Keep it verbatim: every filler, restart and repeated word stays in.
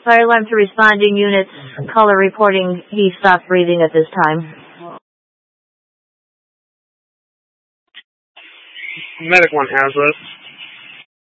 Fire alarm to responding units. Caller reporting he stopped breathing at this time. Medic one has this.